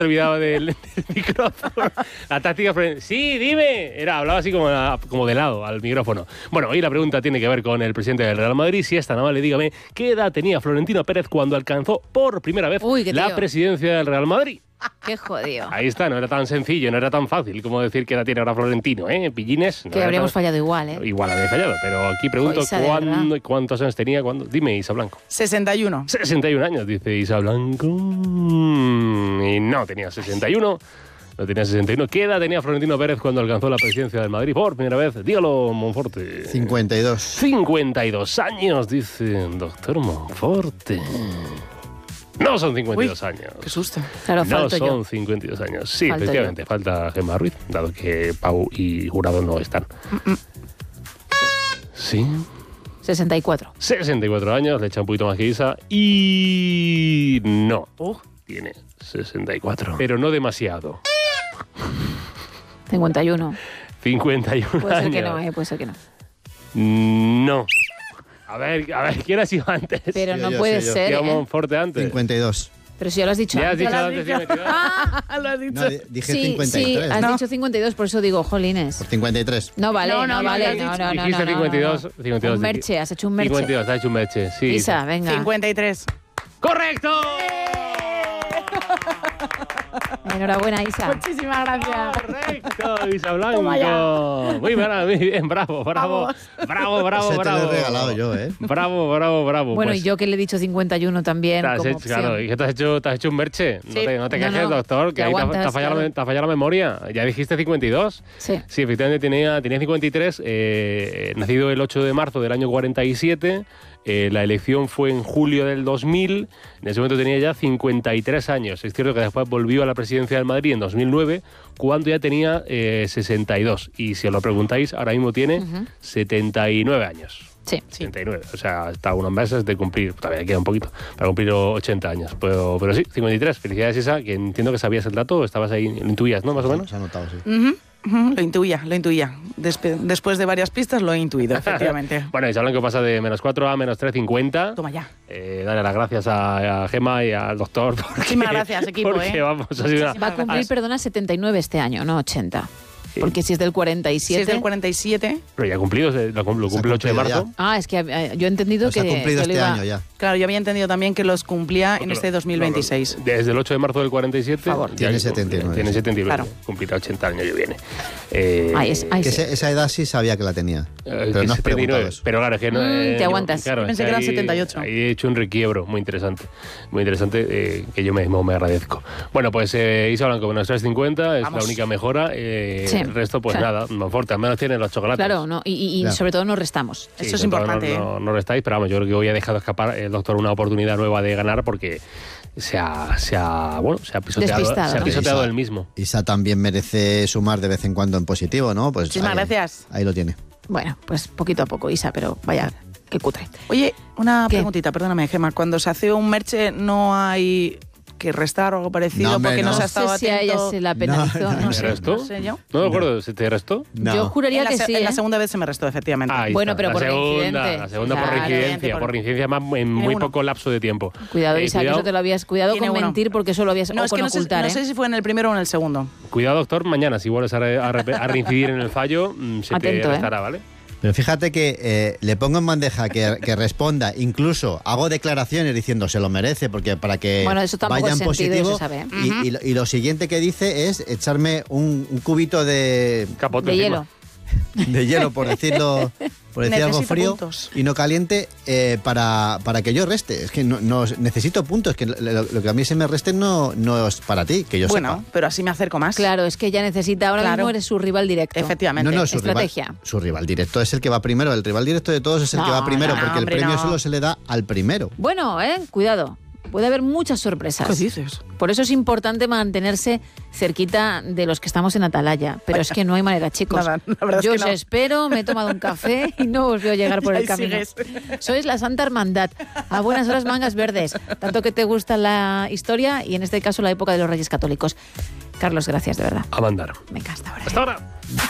olvidaba del micrófono. La táctica, sí, dime. Hablaba así como de lado al micrófono. Bueno, hoy la pregunta tiene que ver con el presidente del Real Madrid. Si es tan amable, dígame, ¿qué edad tenía Florentino Pérez cuando alcanzó por primera vez la presidencia del Real Madrid? Qué jodido. Ahí está, no era tan sencillo, no era tan fácil como decir que edad tiene ahora Florentino, Pillines. Que habríamos fallado igual, Igual habría fallado, pero aquí pregunto cuántos años tenía. Dime, Isa Blanco. 61. 61 años, dice Isa Blanco. Y no tenía 61. No tenía 61. ¿Qué edad tenía Florentino Pérez cuando alcanzó la presidencia del Madrid por primera vez? Dígalo, Monforte. 52. 52 años, dice el doctor Monforte. No son 52 años. Qué susto. Claro, no son 52 años. Sí, falto efectivamente, falta Gemma Ruiz, dado que Pau y Jurado no están. Sí. 64. 64 años, le echa un poquito más que Isa. Y no. Tiene 64. Pero no demasiado. 51. 51 puede años. Ser que no, puede ser que no. No. A ver, ¿quién ha sido antes? Pero no puede ser. ¿Qué Monforte antes? 52. Pero si ya lo has dicho antes. Ya has dicho antes 52. Lo has dicho. No, dije sí, 53. Sí, has dicho 52, por eso digo, jolines. Por 53. No vale, no vale. No. Dijiste 52. 52. Un merche, has hecho un merche. 52, has hecho un merche, sí. Isa, venga. 53. ¡Correcto! Enhorabuena, Isa. Muchísimas gracias. Correcto, Isa Blanco. Muy bien, bravo. Bravo. Ese te lo he regalado yo, Bravo. Bueno, pues, y yo que le he dicho 51 también. Claro, ¿y qué te has hecho un merche? Sí. No te quejes, doctor, que ahí te ha fallado la memoria. Ya dijiste 52. Sí, efectivamente tenía 53, nacido el 8 de marzo del año 47. La elección fue en julio del 2000. En ese momento tenía ya 53 años. Es cierto que después volvió a la presidencia del Madrid en 2009, cuando ya tenía 62. Y si os lo preguntáis, ahora mismo tiene 79 años. Sí. 79. O sea, está unos meses de cumplir, todavía queda un poquito, para cumplir 80 años. Pero sí, 53. Felicidades, Isa, que entiendo que sabías el dato, estabas ahí, lo intuías, ¿no? Más o menos. Se ha notado, sí. Lo intuía. Después de varias pistas lo he intuido, efectivamente. Bueno, y Blanco pasa de -4 a -3,50. Toma ya. Dale las gracias a Gemma y al doctor. Muchísimas gracias, equipo. Porque vamos, ha sido Va a cumplir, 79 este año, no 80. Sí. Porque si es del 47... Si es del 47... Pero ya cumplido, lo cumple el 8 de marzo. Ya. Es que yo he entendido que... Se ha cumplido este año ya. Claro, yo había entendido también que los cumplía en este 2026. Desde el 8 de marzo del 47... Tiene 79. Tiene 79. Claro. Cumplirá 80 el año que viene. Esa edad sí sabía que la tenía. Pero no has preguntado eso. Pero claro, es que no... te aguantas. Claro, Pensé que eran 78. Ahí he hecho un requiebro muy interesante. Muy interesante, que yo mismo me agradezco. Bueno, pues Isa Blanco, con nuestras 50 es la única mejora. El resto, pues nada, Monforte, al menos tienen los chocolates. Claro, no, y sobre todo no restamos. Sí, eso es importante. No restáis, pero vamos, yo creo que hoy ha dejado escapar el doctor una oportunidad nueva de ganar porque se ha pisoteado el mismo. Isa también merece sumar de vez en cuando en positivo, ¿no? Pues muchísimas gracias. Ahí lo tiene. Bueno, pues poquito a poco, Isa, pero vaya, qué cutre. Oye, una preguntita, perdóname, Gemma. Cuando se hace un merche no hay que restar o algo parecido porque no se ha estado atento. No sé si a ella se la penalizó. No sé. ¿Restó? No sé yo. No me acuerdo, ¿se te restó? No. Yo juraría que sí. En la segunda vez se me restó, efectivamente. Bueno, pero por reincidente. La segunda por reincidencia, por reincidencia más en muy poco lapso de tiempo. Cuidado, Isa, que eso te lo habías... Cuidado con mentir porque eso lo habías... No, o con ocultar, no sé si fue en el primero o en el segundo. Cuidado, doctor, mañana si vuelves a reincidir en el fallo, se te restará, ¿vale? Pero fíjate que le pongo en bandeja que responda, incluso hago declaraciones diciendo se lo merece, porque para que vaya en positivo. Y lo siguiente que dice es echarme un cubito de hielo. De hielo, por decir algo frío y no caliente, para que yo reste. Es que no necesito puntos, que lo que a mí se me reste no es para ti, que yo sepa. Bueno, pero así me acerco más. Claro, es que ella necesita, ahora mismo eres su rival directo. Efectivamente. No, estrategia. Su rival directo es el que va primero. El rival directo de todos es el que va primero, porque el premio solo se le da al primero. Bueno, cuidado. Puede haber muchas sorpresas. ¿Qué dices? Por eso es importante mantenerse cerquita de los que estamos en Atalaya. Pero es que no hay manera, chicos. Yo os espero, me he tomado un café y no os veo llegar por el camino. Sois la Santa Hermandad. A buenas horas, mangas verdes. Tanto que te gusta la historia y en este caso la época de los Reyes Católicos. Carlos, gracias, de verdad. A mandar. Venga, hasta ahora. Hasta ahora.